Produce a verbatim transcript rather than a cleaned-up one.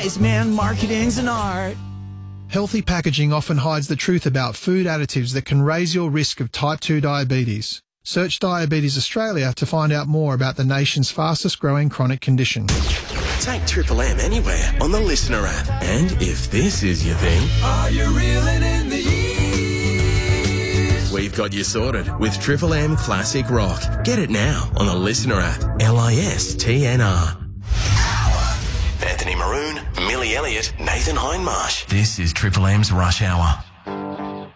Guys, man, marketing's an art. Healthy packaging often hides the truth about food additives that can raise your risk of type two diabetes. Search Diabetes Australia to find out more about the nation's fastest growing chronic condition. Take Triple M anywhere on the Listener app. And if this is your thing, are you reeling in the years? We've got you sorted with Triple M Classic Rock. Get it now on the Listener app. L I S T N R. Anthony Maroon, Millie Elliott, Nathan Hindmarsh. This is Triple M's Rush Hour.